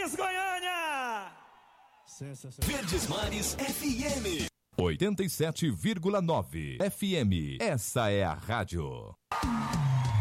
Mares, Goiânia! Sensacional. Verdes Mares FM 87,9 FM. Essa é a rádio.